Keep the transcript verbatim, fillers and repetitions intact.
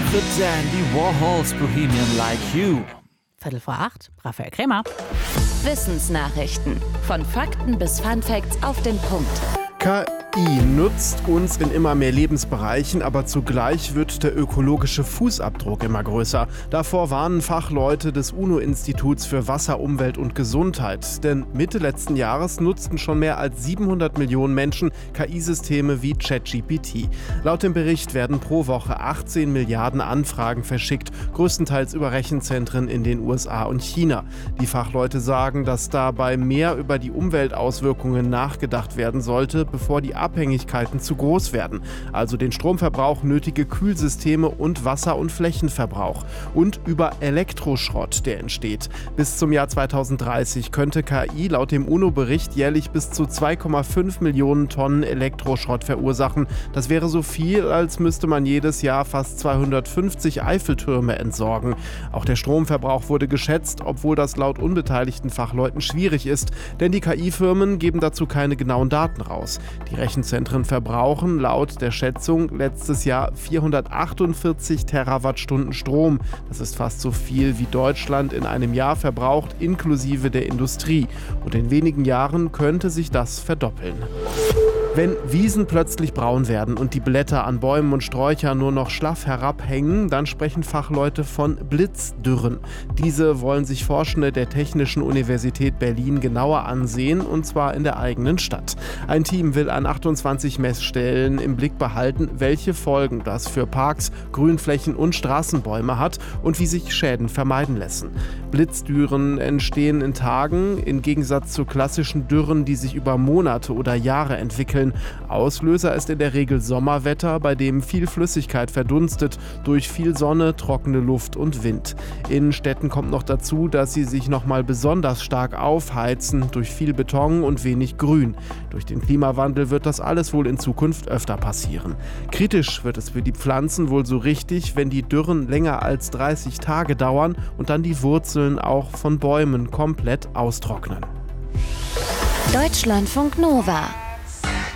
The Dandy Warhols, Bohemian Like You. Viertel vor acht, Raphael Krämer. Wissensnachrichten. Von Fakten bis Funfacts auf den Punkt. K I nutzt uns in immer mehr Lebensbereichen, aber zugleich wird der ökologische Fußabdruck immer größer. Davor warnen Fachleute des UNO-Instituts für Wasser, Umwelt und Gesundheit. Denn Mitte letzten Jahres nutzten schon mehr als siebenhundert Millionen Menschen K I-Systeme wie ChatGPT. Laut dem Bericht werden pro Woche achtzehn Milliarden Anfragen verschickt, größtenteils über Rechenzentren in den U S A und China. Die Fachleute sagen, dass dabei mehr über die Umweltauswirkungen nachgedacht werden sollte, bevor die Abhängigkeiten zu groß werden. Also den Stromverbrauch, nötige Kühlsysteme und Wasser- und Flächenverbrauch. Und über Elektroschrott, der entsteht. Bis zum Jahr zweitausenddreißig könnte K I laut dem UNO-Bericht jährlich bis zu zwei Komma fünf Millionen Tonnen Elektroschrott verursachen. Das wäre so viel, als müsste man jedes Jahr fast zweihundertfünfzig Eiffeltürme entsorgen. Auch der Stromverbrauch wurde geschätzt, obwohl das laut unbeteiligten Fachleuten schwierig ist. Denn die K I-Firmen geben dazu keine genauen Daten raus. Die Rechenzentren verbrauchen laut der Schätzung letztes Jahr vierhundertachtundvierzig Terawattstunden Strom. Das ist fast so viel wie Deutschland in einem Jahr verbraucht, inklusive der Industrie. Und in wenigen Jahren könnte sich das verdoppeln. Wenn Wiesen plötzlich braun werden und die Blätter an Bäumen und Sträuchern nur noch schlaff herabhängen, dann sprechen Fachleute von Blitzdürren. Diese wollen sich Forschende der Technischen Universität Berlin genauer ansehen, und zwar in der eigenen Stadt. Ein Team will an achtundzwanzig Messstellen im Blick behalten, welche Folgen das für Parks, Grünflächen und Straßenbäume hat und wie sich Schäden vermeiden lassen. Blitzdürren entstehen in Tagen, im Gegensatz zu klassischen Dürren, die sich über Monate oder Jahre entwickeln. Auslöser ist in der Regel Sommerwetter, bei dem viel Flüssigkeit verdunstet durch viel Sonne, trockene Luft und Wind. In Städten kommt noch dazu, dass sie sich nochmal besonders stark aufheizen durch viel Beton und wenig Grün. Durch den Klimawandel wird das alles wohl in Zukunft öfter passieren. Kritisch wird es für die Pflanzen wohl so richtig, wenn die Dürren länger als dreißig Tage dauern und dann die Wurzeln auch von Bäumen komplett austrocknen. Deutschlandfunk Nova.